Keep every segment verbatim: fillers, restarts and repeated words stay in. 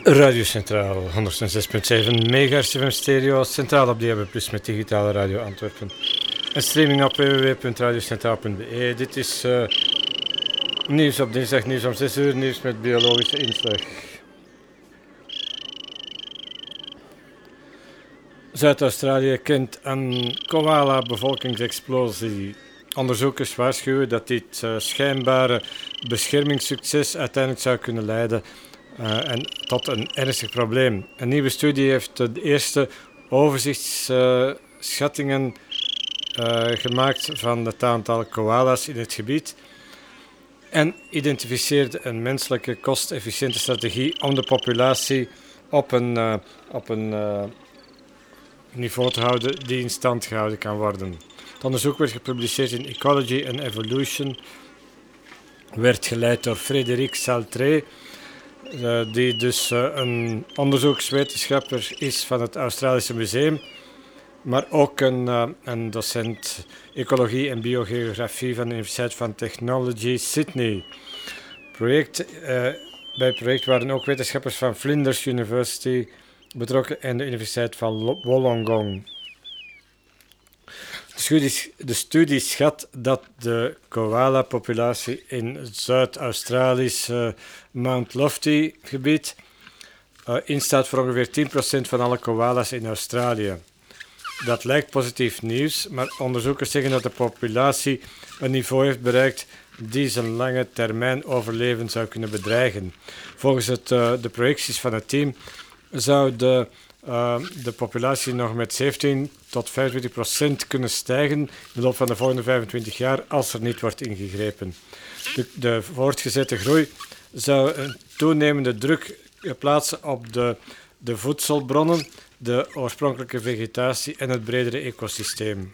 Radio Centraal, honderdzes komma zeven megahertz F M stereo, centraal op D A B plus met digitale radio Antwerpen. En streaming op w w w punt radiocentraal punt b e. Dit is uh, nieuws op dinsdag, nieuws om zes uur, nieuws met biologische inslag. Zuid-Australië kent een koala-bevolkingsexplosie. Onderzoekers waarschuwen dat dit uh, schijnbare beschermingssucces uiteindelijk zou kunnen leiden uh, en tot een ernstig probleem. Een nieuwe studie heeft de eerste overzichtsschattingen uh, uh, gemaakt van het aantal koala's in het gebied en identificeerde een menselijke kostefficiënte strategie om de populatie op een, uh, op een uh, niveau te houden die in stand gehouden kan worden. Het onderzoek werd gepubliceerd in Ecology and Evolution, werd geleid door Frédéric Saltré, uh, die dus uh, een onderzoekswetenschapper is van het Australische Museum, maar ook een, uh, een docent ecologie en biogeografie van de Universiteit van Technology Sydney. Project, uh, bij het project waren ook wetenschappers van Flinders University betrokken en de Universiteit van Wollongong. De studie, de studie schat dat de koala-populatie in het Zuid-Australisch uh, Mount Lofty gebied uh, instaat voor ongeveer tien procent van alle koala's in Australië. Dat lijkt positief nieuws, maar onderzoekers zeggen dat de populatie een niveau heeft bereikt die zijn lange termijn overleven zou kunnen bedreigen. Volgens het, uh, de projecties van het team zou de, uh, de populatie nog met zeventien tot vijfentwintig procent kunnen stijgen in de loop van de volgende vijfentwintig jaar als er niet wordt ingegrepen. De, de voortgezette groei zou een toenemende druk plaatsen op de, de voedselbronnen, de oorspronkelijke vegetatie en het bredere ecosysteem.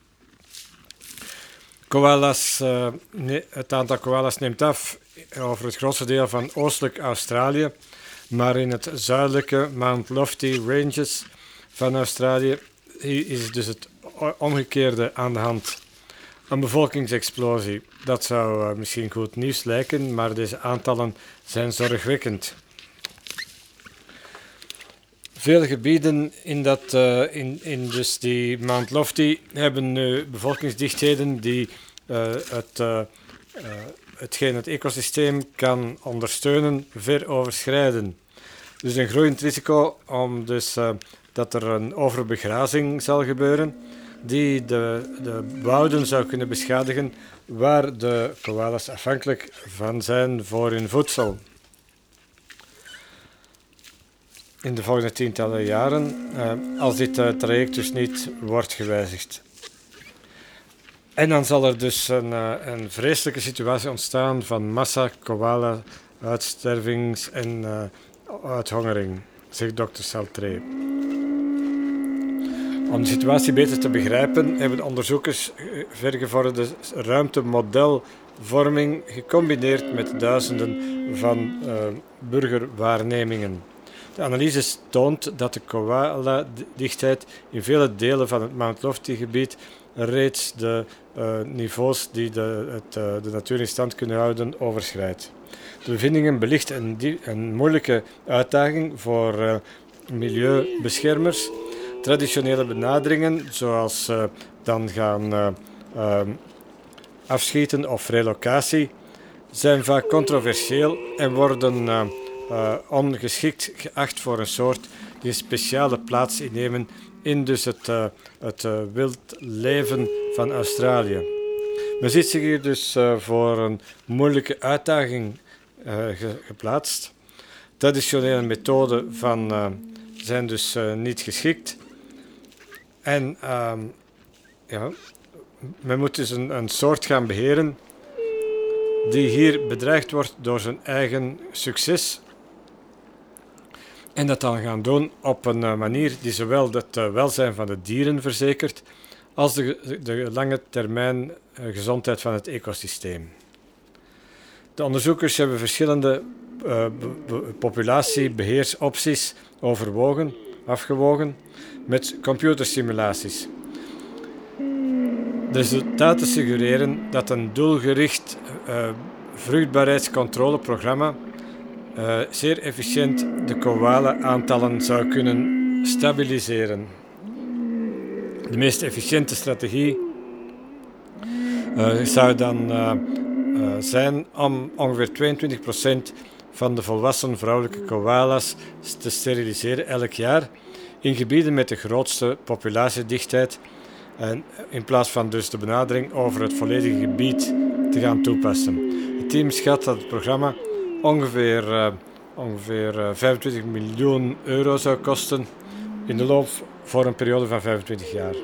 Koala's, uh, ne- het aantal koala's neemt af over het grootste deel van oostelijk Australië, maar in het zuidelijke Mount Lofty Ranges van Australië is dus het omgekeerde aan de hand. Een bevolkingsexplosie. Dat zou uh, misschien goed nieuws lijken, maar deze aantallen zijn zorgwekkend. Veel gebieden in, dat, uh, in, in dus die Mount Lofty hebben nu bevolkingsdichtheden die uh, het, uh, uh, hetgeen het ecosysteem kan ondersteunen ver overschrijden. Dus een groeiend risico om dus, uh, dat er een overbegrazing zal gebeuren die de, de wouden zou kunnen beschadigen waar de koalas afhankelijk van zijn voor hun voedsel. In de volgende tientallen jaren, uh, als dit uh, traject dus niet wordt gewijzigd. En dan zal er dus een, uh, een vreselijke situatie ontstaan van massa koala uitstervings en uh, uithongering, zegt dokter Saltré. Om de situatie beter te begrijpen, hebben de onderzoekers vergevorderde ruimtemodelvorming gecombineerd met duizenden van uh, burgerwaarnemingen. De analyse toont dat de koala-dichtheid in vele delen van het Mount Lofty-gebied reeds de uh, niveaus die de, het, uh, de natuur in stand kunnen houden overschrijdt. De bevindingen belichten een, die, een moeilijke uitdaging voor uh, milieubeschermers. Traditionele benaderingen, zoals uh, dan gaan uh, uh, afschieten of relocatie, zijn vaak controversieel en worden uh, uh, ongeschikt geacht voor een soort die een speciale plaats innemen in dus het, uh, het uh, wild leven van Australië. Men ziet zich hier dus uh, voor een moeilijke uitdaging uh, ge- geplaatst. Traditionele methoden van, uh, zijn dus uh, niet geschikt. En uh, ja, men moet dus een, een soort gaan beheren die hier bedreigd wordt door zijn eigen succes. En dat dan gaan doen op een uh, manier die zowel het uh, welzijn van de dieren verzekert als de, de lange termijn uh, gezondheid van het ecosysteem. De onderzoekers hebben verschillende uh, be- be- populatiebeheersopties overwogen, afgewogen met computersimulaties. De resultaten suggereren dat een doelgericht uh, vruchtbaarheidscontroleprogramma uh, zeer efficiënt de koala-aantallen zou kunnen stabiliseren. De meest efficiënte strategie uh, zou dan uh, uh, zijn om ongeveer tweeëntwintig procent van de volwassen vrouwelijke koala's te steriliseren elk jaar in gebieden met de grootste populatiedichtheid, en in plaats van dus de benadering over het volledige gebied te gaan toepassen. Het team schat dat het programma ongeveer, uh, ongeveer uh, vijfentwintig miljoen euro zou kosten in de loop voor een periode van vijfentwintig jaar.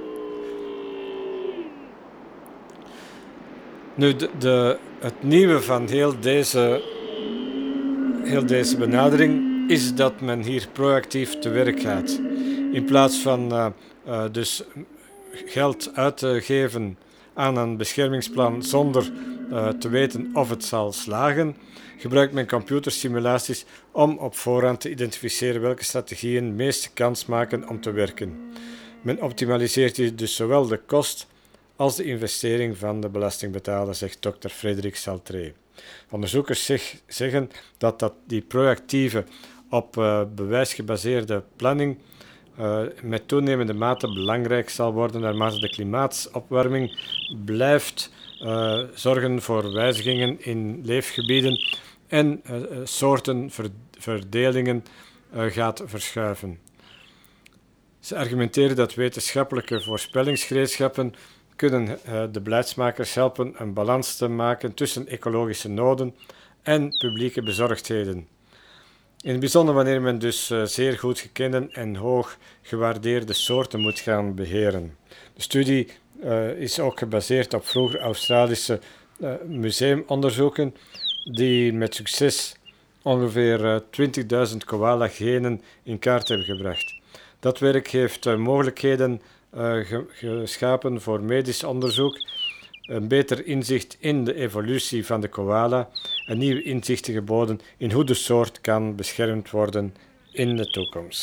Nu, de, de, het nieuwe van heel deze, heel deze benadering is dat men hier proactief te werk gaat. In plaats van uh, uh, dus geld uit te geven aan een beschermingsplan zonder uh, te weten of het zal slagen, gebruikt men computersimulaties om op voorhand te identificeren welke strategieën de meeste kans maken om te werken. Men optimaliseert hier dus zowel de kost als de investering van de belastingbetaler, zegt dokter Frederik Saltré. Onderzoekers zeg, zeggen dat, dat die proactieve, op uh, bewijs gebaseerde planning uh, met toenemende mate belangrijk zal worden naarmate de klimaatopwarming blijft uh, zorgen voor wijzigingen in leefgebieden en uh, soortenverdelingen uh, gaat verschuiven. Ze argumenteren dat wetenschappelijke voorspellingsgereedschappen kunnen uh, de beleidsmakers helpen een balans te maken tussen ecologische noden en publieke bezorgdheden. In het bijzonder wanneer men dus uh, zeer goed gekende en hoog gewaardeerde soorten moet gaan beheren. De studie uh, is ook gebaseerd op vroeger Australische uh, museumonderzoeken die met succes ongeveer uh, twintigduizend koala-genen in kaart hebben gebracht. Dat werk heeft uh, mogelijkheden uh, ge- geschapen voor medisch onderzoek, een beter inzicht in de evolutie van de koala en nieuwe inzichten geboden in hoe de soort kan beschermd worden in de toekomst.